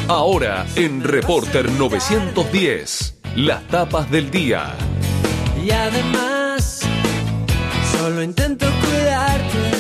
Ahora en Reporter 910, las tapas del día. Y además, solo intento cuidarte.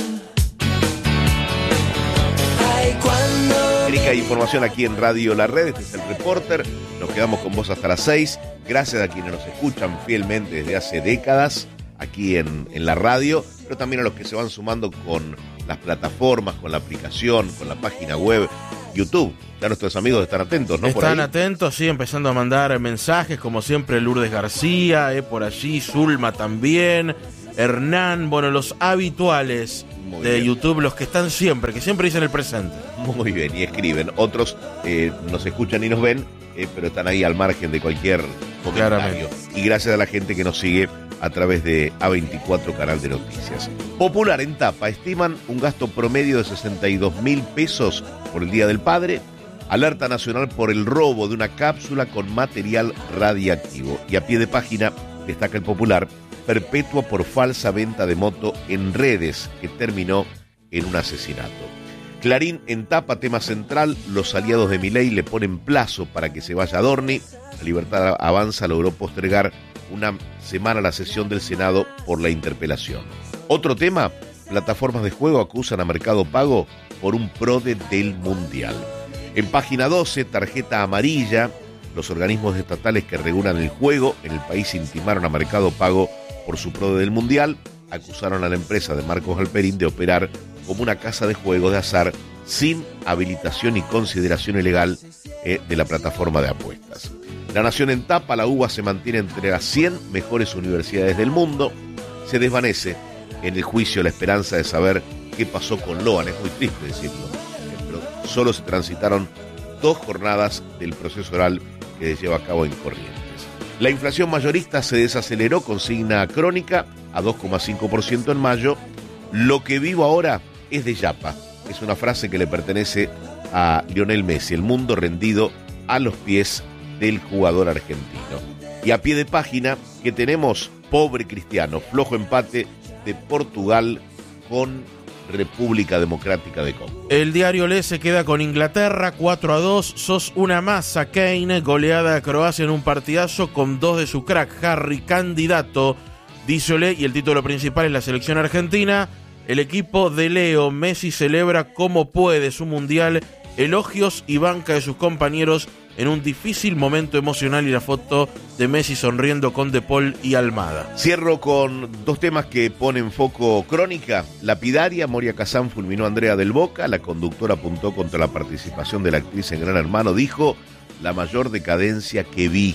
Ay, cuando... Erika, información aquí en Radio La Red, este es el Reporter. Nos quedamos con vos hasta las 6. Gracias a quienes nos escuchan fielmente desde hace décadas aquí en la radio, pero también a los que se van sumando con las plataformas, con la aplicación, con la página web, YouTube. Ya nuestros amigos están atentos, ¿no? Están atentos, sí, empezando a mandar mensajes, como siempre Lourdes García, por allí, Zulma también, Hernán, bueno, los habituales de YouTube, los que están siempre, que siempre dicen el presente. Muy bien, y escriben. Otros nos escuchan y nos ven, pero están ahí al margen de cualquier comentario. Claramente. Y gracias a la gente que nos sigue a través de A24 Canal de Noticias. Popular en tapa, estiman un gasto promedio de 62.000 pesos por el Día del Padre. Alerta nacional por el robo de una cápsula con material radiactivo. Y a pie de página destaca el Popular, perpetua por falsa venta de moto en redes, que terminó en un asesinato. Clarín en tapa, tema central, los aliados de Milei le ponen plazo para que se vaya Adorni. La Libertad Avanza logró postergar una semana la sesión del Senado por la interpelación. Otro tema, plataformas de juego acusan a Mercado Pago por un PRODE del Mundial. En página 12, tarjeta amarilla, los organismos estatales que regulan el juego en el país intimaron a Mercado Pago por su PRODE del Mundial, acusaron a la empresa de Marcos Galperín de operar como una casa de juegos de azar sin habilitación y consideración legal de la plataforma de apuestas. La Nación en tapa, la UBA se mantiene entre las 100 mejores universidades del mundo. Se desvanece en el juicio la esperanza de saber qué pasó con Loan. Es muy triste decirlo, pero solo se transitaron 2 jornadas del proceso oral que se lleva a cabo en Corrientes. La inflación mayorista se desaceleró, consigna crónica, a 2,5% en mayo. Lo que vivo ahora es de Yapa. Es una frase que le pertenece a Lionel Messi, el mundo rendido a los pies del jugador argentino. Y a pie de página, que tenemos pobre Cristiano, flojo empate de Portugal con República Democrática de Congo. El diario Le se queda con Inglaterra 4-2, sos una masa Kane, goleada a Croacia en un partidazo con 2 de su crack, Harry, candidato, dice Le, y el título principal es la selección argentina. El equipo de Leo Messi celebra como puede su mundial, elogios y banca de sus compañeros en un difícil momento emocional, y la foto de Messi sonriendo con De Paul y Almada. Cierro con 2 temas que ponen foco crónica. Lapidaria, Moria Kazán fulminó a Andrea del Boca, la conductora apuntó contra la participación de la actriz en Gran Hermano, dijo, la mayor decadencia que vi.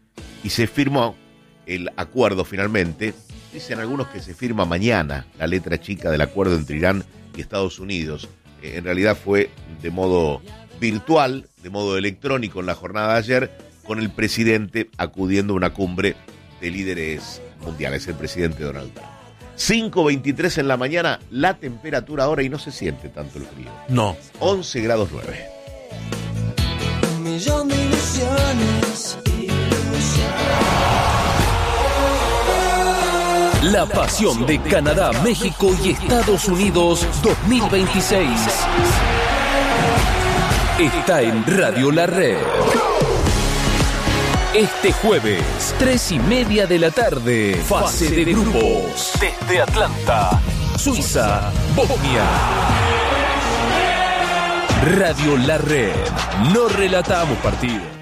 Y se firmó el acuerdo finalmente. Dicen algunos que se firma mañana la letra chica del acuerdo entre Irán y Estados Unidos. En realidad fue de modo virtual, de modo electrónico en la jornada de ayer, con el presidente acudiendo a una cumbre de líderes mundiales, el presidente Donald Trump. 5:23 en la mañana, la temperatura ahora, y no se siente tanto el frío. No. 11 grados 9. Un millón de ilusiones. La pasión de Canadá, México y Estados Unidos 2026. Está en Radio La Red. Este jueves, 3:30 de la tarde, fase de grupos. Desde Atlanta, Suiza, Bosnia. Radio La Red. No relatamos partidos.